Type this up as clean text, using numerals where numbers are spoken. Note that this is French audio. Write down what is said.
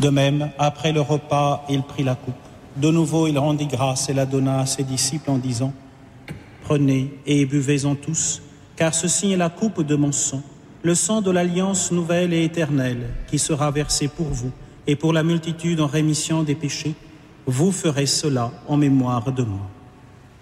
De même, après le repas, il prit la coupe. De nouveau, il rendit grâce et la donna à ses disciples en disant : « Prenez et buvez-en tous, car ceci est la coupe de mon sang, le sang de l'alliance nouvelle et éternelle, qui sera versé pour vous et pour la multitude en rémission des péchés. Vous ferez cela en mémoire de moi. »